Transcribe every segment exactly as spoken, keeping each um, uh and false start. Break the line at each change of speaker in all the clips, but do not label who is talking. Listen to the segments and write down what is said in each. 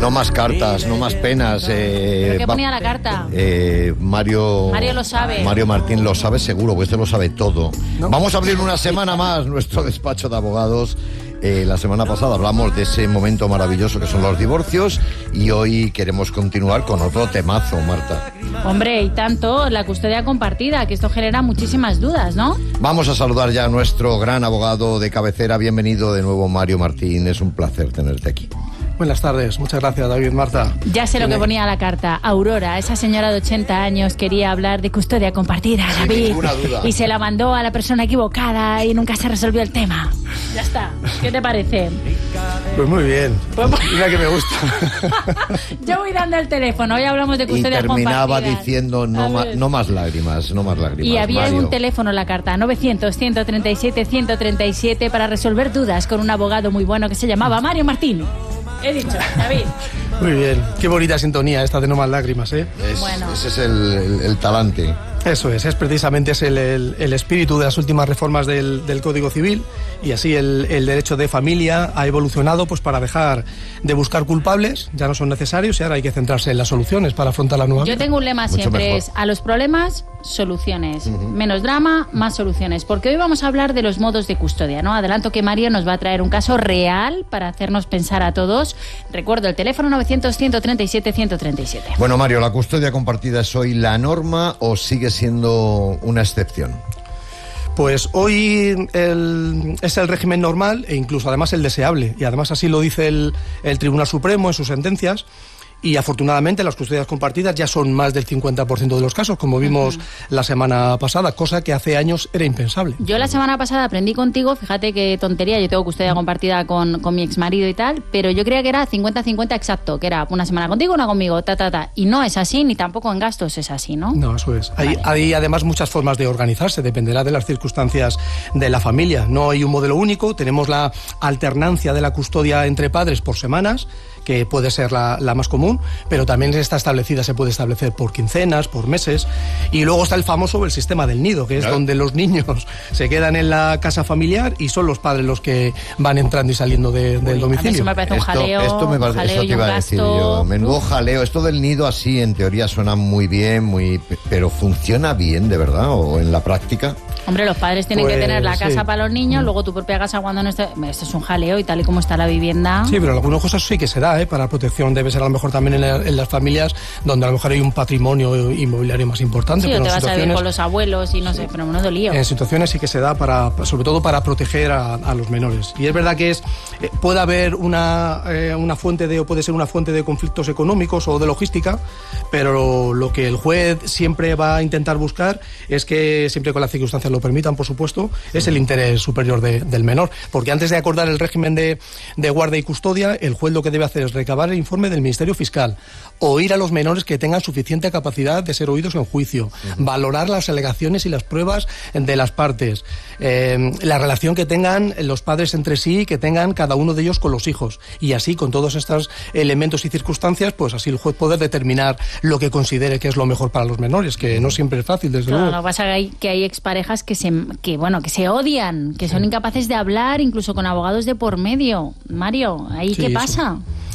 No más cartas, no más penas. Eh,
¿Qué ponía la carta?
Eh, Mario...
Mario lo sabe.
Mario Martín lo sabe seguro, porque este lo sabe todo. ¿No? Vamos a abrir una semana más nuestro despacho de abogados. Eh, la semana pasada hablamos de ese momento maravilloso que son los divorcios y hoy queremos continuar con otro temazo, Marta.
Hombre, y tanto, la custodia compartida, que esto genera muchísimas dudas, ¿no?
Vamos a saludar ya a nuestro gran abogado de cabecera. Bienvenido de nuevo, Mario Martín. Es un placer tenerte aquí.
Buenas tardes, muchas gracias, David, Marta.
Ya sé lo que ponía la carta. Aurora, esa señora de ochenta años, quería hablar de custodia compartida, David.
Sin ninguna duda.
Y se la mandó a la persona equivocada y nunca se resolvió el tema. Ya está. ¿Qué te parece?
Pues muy bien. Mira que me gusta.
Yo voy dando el teléfono, hoy hablamos de custodia compartida.
Y terminaba diciendo no, ma, no más lágrimas, no más lágrimas.
Y había
Mario.
un teléfono en la carta, novecientos, ciento treinta y siete, ciento treinta y siete, para resolver dudas con un abogado muy bueno que se llamaba Mario Martín. He dicho, David.
Muy bien, qué bonita sintonía esta de No Más Lágrimas, ¿eh?
Es,
bueno.
Ese es el, el, el talante.
Eso es, es precisamente es el, el, el espíritu de las últimas reformas del, del Código Civil, y así el, el derecho de familia ha evolucionado pues para dejar de buscar culpables, ya no son necesarios y ahora hay que centrarse en las soluciones para afrontar la nueva vida.
Yo tengo un lema
Mucho
siempre,
mejor.
es a los problemas, soluciones. Uh-huh. Menos drama, más soluciones. Porque hoy vamos a hablar de los modos de custodia, ¿no? Adelanto que Mario nos va a traer un caso real para hacernos pensar a todos. Recuerdo el teléfono novecientos, ciento treinta y siete, ciento treinta y siete.
Bueno, Mario, ¿la custodia compartida es hoy la norma o sigue siendo una excepción?
Pues hoy el, es el régimen normal e incluso además el deseable, y además así lo dice el, el Tribunal Supremo en sus sentencias. Y afortunadamente las custodias compartidas ya son más del cincuenta por ciento de los casos, como vimos uh-huh. la semana pasada, cosa que hace años era impensable.
Yo la semana pasada aprendí contigo, fíjate qué tontería, yo tengo custodia compartida con, con mi exmarido y tal, pero yo creía que era cincuenta cincuenta exacto, que era una semana contigo, una conmigo, ta, ta, ta. Y no es así, ni tampoco en gastos es así, ¿no?
No, eso es. Hay,
vale.
hay además muchas formas de organizarse, dependerá de las circunstancias de la familia. No hay un modelo único, tenemos la alternancia de la custodia entre padres por semanas, que puede ser la, la más común, pero también está establecida, se puede establecer por quincenas, por meses, y luego está el famoso el sistema del nido, que es claro. donde los niños se quedan en la casa familiar y son los padres los que van entrando y saliendo de, del
Uy,
domicilio.
A mí eso me parece un jaleo,
esto, esto me parece,
jaleo
esto te iba a decir yo, menudo Uf. jaleo. Esto del nido así en teoría suena muy bien, muy, pero ¿funciona bien de verdad o en la práctica?
Hombre, los padres tienen
pues,
que tener la casa
sí.
para los niños, luego tu propia casa cuando no esté... Esto es un jaleo y tal y como está la vivienda...
Sí, pero algunas cosas sí que se da, ¿eh? Para protección debe ser a lo mejor también en, la, en las familias donde a lo mejor hay un patrimonio inmobiliario más importante.
Sí,
pero
o te vas
situaciones...
a vivir con los abuelos y no sé, pero menudo lío.
En situaciones sí que se da, para, sobre todo para proteger a, a los menores. Y es verdad que es eh, puede haber una, eh, una fuente de, o puede ser una fuente de conflictos económicos o de logística, pero lo, lo que el juez siempre va a intentar buscar es que, siempre con las circunstancias lo permitan, por supuesto, es el interés superior de, del menor. Porque antes de acordar el régimen de, de guarda y custodia, el juez lo que debe hacer es recabar el informe del Ministerio Fiscal, oír a los menores que tengan suficiente capacidad de ser oídos en juicio, uh-huh. valorar las alegaciones y las pruebas de las partes, eh, la relación que tengan los padres entre sí, que tengan cada uno de ellos con los hijos, y así con todos estos elementos y circunstancias, pues así el juez poder determinar lo que considere que es lo mejor para los menores, que no siempre es fácil, desde
claro,
luego.
Lo que pasa es que hay, que hay exparejas que se, que, bueno, que se odian, que son incapaces de hablar, incluso con abogados de por medio. Mario, ¿ahí
sí,
qué
eso.
pasa?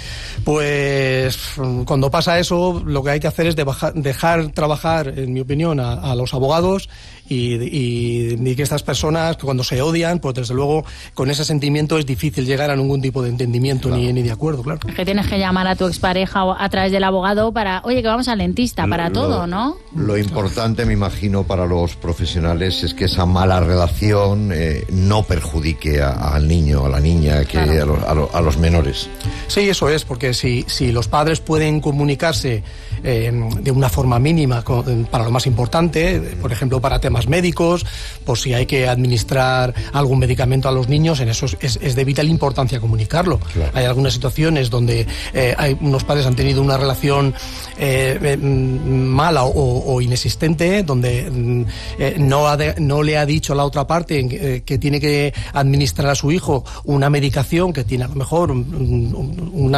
Pues cuando pasa eso, lo que hay que hacer es de bajar, dejar trabajar, en mi opinión, a, a los abogados y, y, y que estas personas, que cuando se odian, pues desde luego con ese sentimiento es difícil llegar a ningún tipo de entendimiento, claro. ni, ni de acuerdo, claro.
Es que tienes que llamar a tu expareja a través del abogado para, oye, que vamos al dentista, para
lo,
todo, ¿no?
Lo importante, me imagino, para los profesionales es que esa mala relación eh, no perjudique a, al niño, a la niña, que claro. a, los, a, los, a los menores.
Sí, eso es, porque si, si los padres pueden comunicarse eh, de una forma mínima con, para lo más importante, por ejemplo, para temas médicos, por si hay que administrar algún medicamento a los niños, en eso es, es de vital importancia comunicarlo. Claro. Hay algunas situaciones donde eh, hay, unos padres han tenido una relación eh, eh, mala o, o inexistente, donde eh, no, ha de, no le ha dicho a la otra parte eh, que tiene que administrar a su hijo una medicación que tiene a lo mejor un, un, una fecha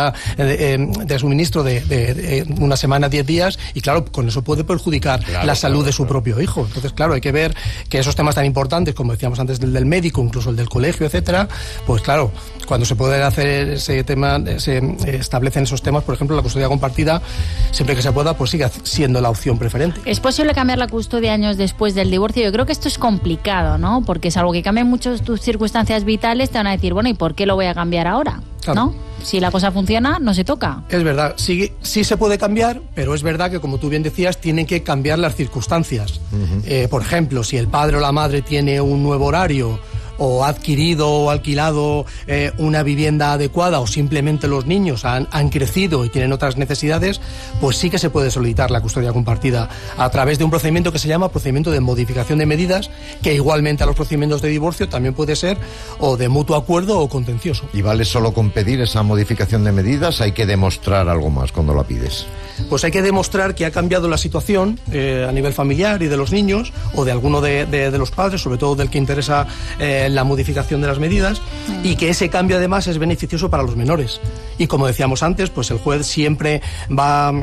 falta de, de suministro de, de, de una semana, diez días, y claro, con eso puede perjudicar claro, la salud claro, de su claro. propio hijo. Entonces, claro, hay que ver que esos temas tan importantes, como decíamos antes, del, del médico, incluso el del colegio, etcétera, pues claro, cuando se puede hacer ese tema, se establecen esos temas, por ejemplo, la custodia compartida, siempre que se pueda, pues sigue siendo la opción preferente.
¿Es posible cambiar la custodia años después del divorcio? Yo creo que esto es complicado, ¿no? Porque es algo que cambia mucho tus circunstancias vitales, te van a decir, bueno, ¿y por qué lo voy a cambiar ahora? Claro. ¿No? Si la cosa funciona, no se toca.
Es verdad, sí, sí se puede cambiar, pero es verdad que, como tú bien decías, tienen que cambiar las circunstancias. Uh-huh. Eh, por ejemplo, si el padre o la madre tiene un nuevo horario, o ha adquirido o alquilado eh, una vivienda adecuada, o simplemente los niños han, han crecido y tienen otras necesidades, pues sí que se puede solicitar la custodia compartida a través de un procedimiento que se llama procedimiento de modificación de medidas, que igualmente a los procedimientos de divorcio también puede ser o de mutuo acuerdo o contencioso.
¿Y vale solo con pedir esa modificación de medidas? ¿Hay que demostrar algo más cuando la pides?
Pues hay que demostrar que ha cambiado la situación eh, a nivel familiar y de los niños, o de alguno de, de, de los padres, sobre todo del que interesa eh, la modificación de las medidas, y que ese cambio además es beneficioso para los menores. Y como decíamos antes, pues el juez siempre va a,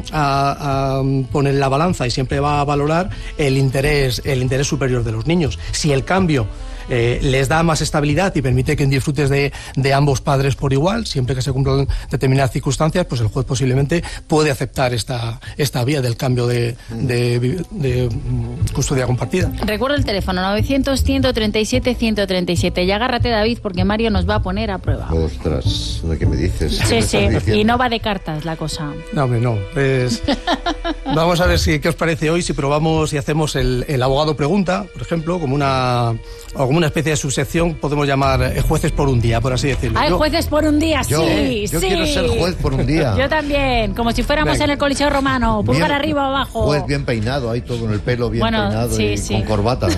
a poner en la balanza y siempre va a valorar el interés, el interés superior de los niños. Si el cambio Eh, les da más estabilidad y permite que disfrutes de, de ambos padres por igual, siempre que se cumplan determinadas circunstancias, pues el juez posiblemente puede aceptar esta, esta vía del cambio de, de, de, de custodia compartida.
Recuerdo el teléfono novecientos, ciento treinta y siete, ciento treinta y siete. Y agárrate, David, porque Mario nos va a poner a prueba.
Ostras, ¿de qué me dices?
Sí,
¿Qué
sí, y no va de cartas la cosa.
No, hombre, no. Pues, vamos a ver si, qué os parece hoy si probamos y hacemos el, el abogado pregunta, por ejemplo, como una... como una especie de subsección, podemos llamar eh, jueces por un día, por así decirlo.
¡Ay, jueces por un día!
Yo,
sí,
yo
sí.
quiero ser juez por un día.
Yo también, como si fuéramos Venga. en el Coliseo Romano, pulgar bien, arriba o abajo.
Juez bien peinado, ahí todo con el pelo bien
bueno,
peinado
sí,
y
sí.
con corbata.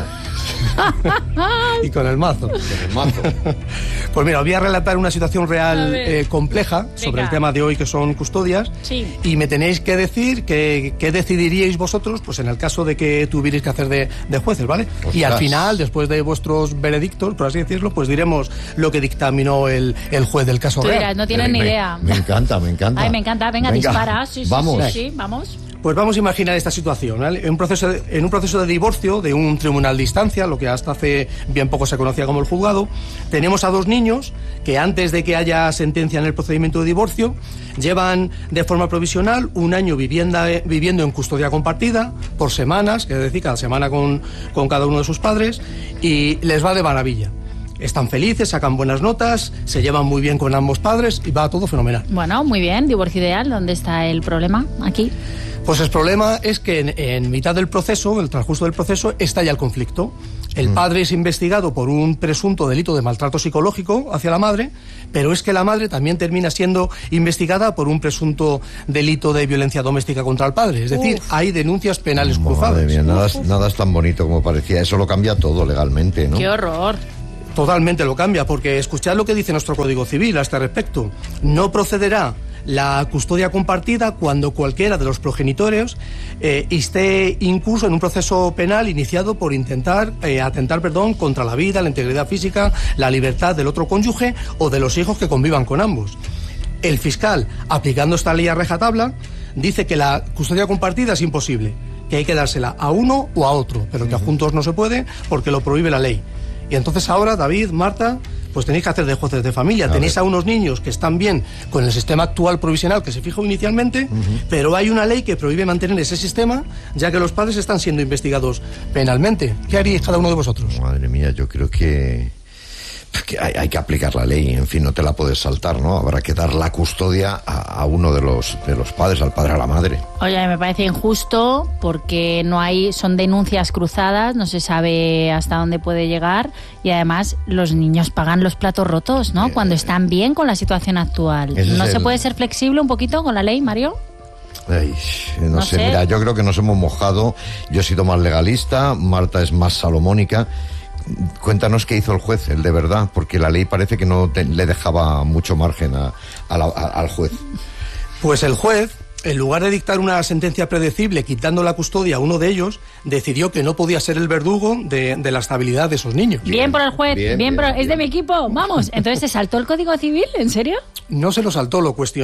Y con el mazo.
Con el mazo.
Pues mira, os voy a relatar una situación real eh, compleja Venga. sobre el tema de hoy, que son custodias.
Sí.
Y me tenéis que decir qué que decidiríais vosotros, pues en el caso de que tuvierais que hacer de, de jueces, ¿vale? Ostras. Y al final, después de vuestros veredictos, por así decirlo, pues diremos lo que dictaminó el, el juez del caso
Tú
real.
dirás, no tienes ni idea.
Me encanta, me encanta.
Ay, me encanta. Venga, Venga. dispara. Sí, sí,
vamos.
Sí, sí, vamos.
Pues vamos a imaginar esta situación, ¿vale? En un proceso de, en un proceso de divorcio de un tribunal de instancia, lo que hasta hace bien poco se conocía como el juzgado, tenemos a dos niños que antes de que haya sentencia en el procedimiento de divorcio llevan de forma provisional un año vivienda, viviendo en custodia compartida por semanas, es decir, cada semana con, con cada uno de sus padres, y les va de maravilla. Están felices, sacan buenas notas, se llevan muy bien con ambos padres y va todo fenomenal.
Bueno, muy bien, divorcio ideal. ¿Dónde está el problema? Aquí.
Pues el problema es que en, en mitad del proceso, en el transcurso del proceso, estalla el conflicto. El padre es investigado por un presunto delito de maltrato psicológico hacia la madre, pero es que la madre también termina siendo investigada por un presunto delito de violencia doméstica contra el padre. Es decir, Uf. hay denuncias penales
Madre
cruzadas.
Mía, nada, nada es tan bonito como parecía. Eso lo cambia todo legalmente, ¿no?
¡Qué horror!
Totalmente lo cambia, porque escuchad lo que dice nuestro Código Civil a este respecto. No procederá la custodia compartida cuando cualquiera de los progenitores eh, esté incurso en un proceso penal iniciado por intentar eh, atentar perdón, contra la vida, la integridad física, la libertad del otro cónyuge o de los hijos que convivan con ambos. El fiscal, aplicando esta ley a rajatabla, dice que la custodia compartida es imposible, que hay que dársela a uno o a otro, pero que a juntos no se puede porque lo prohíbe la ley. Y entonces ahora, David, Marta, pues tenéis que hacer de jueces de familia. A tenéis ver. a unos niños que están bien con el sistema actual provisional que se fijó inicialmente, uh-huh. pero hay una ley que prohíbe mantener ese sistema, ya que los padres están siendo investigados penalmente. ¿Qué haríais cada uno de vosotros?
Madre mía, yo creo que... que hay, hay que aplicar la ley, en fin, no te la puedes saltar, ¿no? Habrá que dar la custodia a, a uno de los de los padres, al padre o a la madre.
Oye, me parece injusto porque no hay, son denuncias cruzadas, no se sabe hasta dónde puede llegar y además los niños pagan los platos rotos, ¿no? Eh, Cuando están bien con la situación actual. ¿No se el... puede ser flexible un poquito con la ley, Mario?
Ay, no, no sé, sé, mira, yo creo que nos hemos mojado. Yo he sido más legalista, Marta es más salomónica. Cuéntanos qué hizo el juez, el de verdad, porque la ley parece que no te, le dejaba mucho margen a, a la, a, al juez.
Pues el juez, en lugar de dictar una sentencia predecible quitando la custodia a uno de ellos, decidió que no podía ser el verdugo de, de la estabilidad de esos niños.
Bien, bien por el juez, bien, bien, bien por, bien. Es de mi equipo, vamos. Entonces, ¿se saltó el Código Civil? ¿En serio?
No se lo saltó, lo cuestionó.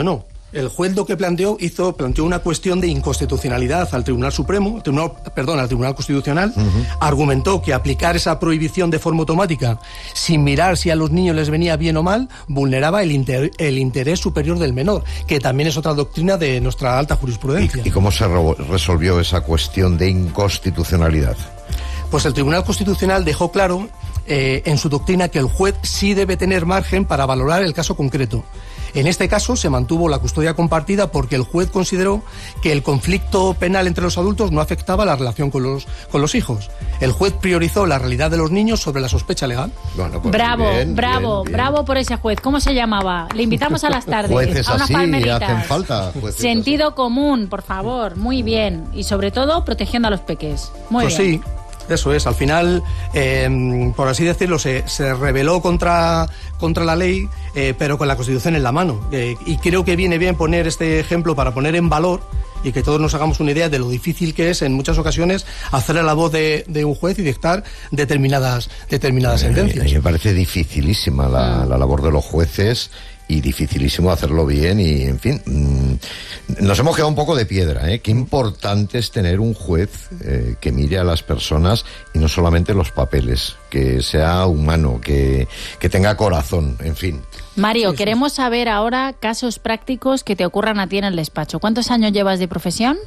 El juez lo que planteó, hizo, planteó una cuestión de inconstitucionalidad al Tribunal Supremo, tribunal, perdón, al Tribunal Constitucional, uh-huh. Argumentó que aplicar esa prohibición de forma automática, sin mirar si a los niños les venía bien o mal, vulneraba el, inter, el interés superior del menor, que también es otra doctrina de nuestra alta jurisprudencia.
¿Y, y cómo se re- resolvió esa cuestión de inconstitucionalidad?
Pues el Tribunal Constitucional dejó claro eh, en su doctrina que el juez sí debe tener margen para valorar el caso concreto. En este caso se mantuvo la custodia compartida porque el juez consideró que el conflicto penal entre los adultos no afectaba la relación con los, con los hijos. El juez priorizó la realidad de los niños sobre la sospecha legal.
Bueno, pues bravo, bien, bravo, bien, bien. bravo por ese juez. ¿Cómo se llamaba? Le invitamos a las tardes.
Jueces
a unas
así,
palmeritas.
Hacen falta.
Sentido
así.
común, por favor. Muy bien. Y sobre todo, protegiendo a los peques. Muy
pues
bien.
Sí. Eso es, al final, eh, por así decirlo, se, se rebeló contra, contra la ley, eh, pero con la Constitución en la mano. Eh, y creo que viene bien poner este ejemplo para poner en valor y que todos nos hagamos una idea de lo difícil que es en muchas ocasiones hacer la voz de, de un juez y dictar determinadas, determinadas
eh,
sentencias.
Me parece dificilísima la, la labor de los jueces. Y dificilísimo hacerlo bien y, en fin, mmm, nos hemos quedado un poco de piedra, ¿eh? Qué importante es tener un juez eh, que mire a las personas y no solamente los papeles, que sea humano, que, que tenga corazón, en fin.
Mario,
sí,
queremos
sí.
saber ahora casos prácticos que te ocurran a ti en el despacho. ¿Cuántos años llevas de profesión?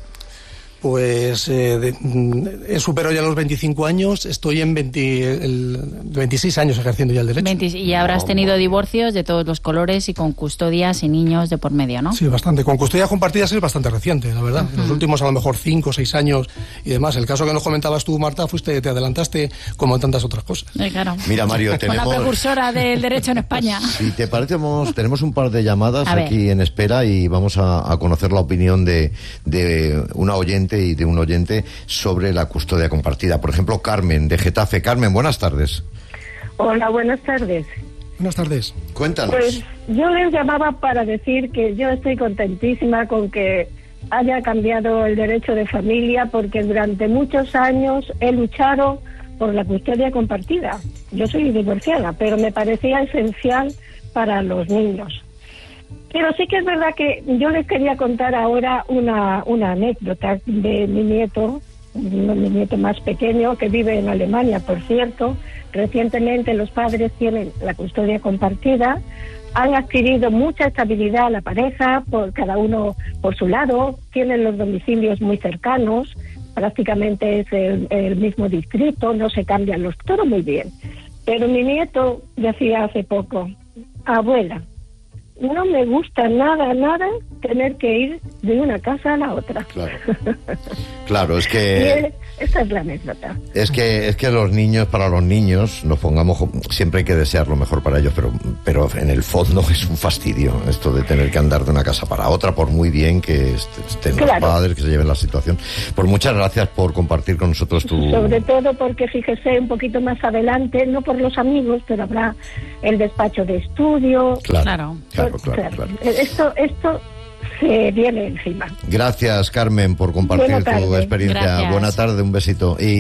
Pues eh, de, he superado ya los veinticinco años, estoy en veinte, el, veintiséis años ejerciendo ya el derecho.
veinte, y habrás tenido divorcios de todos los colores y con custodias y niños de por medio, ¿no?
Sí, bastante. Con custodias compartidas es bastante reciente, la verdad. Uh-huh. En los últimos a lo mejor cinco o seis años y demás. El caso que nos comentabas tú, Marta, fuiste, te adelantaste como en tantas otras cosas.
Eh, claro.
Mira, Mario, tenemos...
Con la precursora del derecho en España.
Si te parece, tenemos un par de llamadas
a
aquí
ver.
en espera y vamos a, a conocer la opinión de, de una oyente y de un oyente sobre la custodia compartida. Por ejemplo, Carmen, de Getafe. Carmen, buenas tardes.
Hola, buenas tardes.
Buenas tardes.
Cuéntanos.
Pues yo les llamaba para decir que yo estoy contentísima con que haya cambiado el derecho de familia, porque durante muchos años he luchado por la custodia compartida. Yo soy divorciada, pero me parecía esencial para los niños. Pero sí que es verdad que yo les quería contar ahora una, una anécdota de mi nieto, mi nieto más pequeño, que vive en Alemania, por cierto. Recientemente los padres tienen la custodia compartida, han adquirido mucha estabilidad a la pareja, por cada uno por su lado, tienen los domicilios muy cercanos, prácticamente es el, el mismo distrito, no se cambian los, todo muy bien. Pero mi nieto decía hace poco, abuela, no me gusta nada, nada tener que ir de una casa a la otra.
Claro, claro, es que...
Esta es la anécdota.
Es que, es que los niños, para los niños, nos pongamos, siempre hay que desear lo mejor para ellos, pero, pero en el fondo es un fastidio esto de tener que andar de una casa para otra, por muy bien que estén claro. los padres, que se lleven la situación. Pues muchas gracias por compartir con nosotros tu...
Sobre todo porque, fíjese, un poquito más adelante, no por los amigos, pero habrá el despacho de estudio.
Claro, claro, claro. claro, claro.
Esto, esto se viene encima.
Gracias, Carmen, por compartir tu experiencia.
Gracias.
Buena tarde, un besito. Y